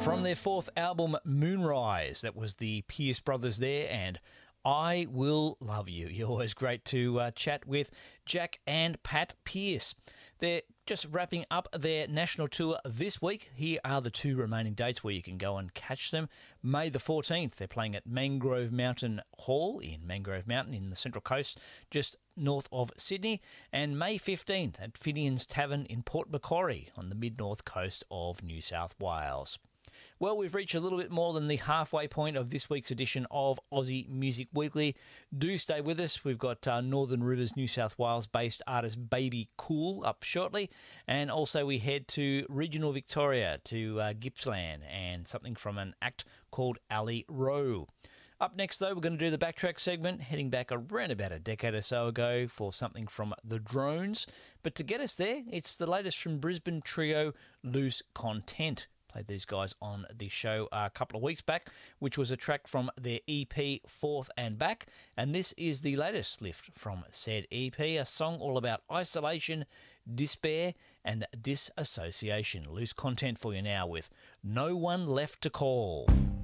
From their fourth album, Moonrise, that was the Pierce brothers there, and I Will Love You. You're always great to chat with Jack and Pat Pierce. They're just wrapping up their national tour this week. Here are the two remaining dates where you can go and catch them. May the 14th, they're playing at Mangrove Mountain Hall in Mangrove Mountain in the Central Coast, just north of Sydney. And May 15th at Finian's Tavern in Port Macquarie on the mid-north coast of New South Wales. Well, we've reached a little bit more than the halfway point of this week's edition of Aussie Music Weekly. Do stay with us. We've got Northern Rivers, New South Wales-based artist Baby Cool up shortly. And also we head to regional Victoria, to Gippsland, and something from an act called Ali Rowe. Up next, though, we're going to do the Backtrack segment, heading back around about a decade or so ago for something from The Drones. But to get us there, it's the latest from Brisbane trio Loose Content. Played these guys on the show a couple of weeks back, which was a track from their EP Forth and Back, and this is the latest lift from said EP, a song all about isolation, despair and disassociation. Loose Content for you now with No One Left to Call.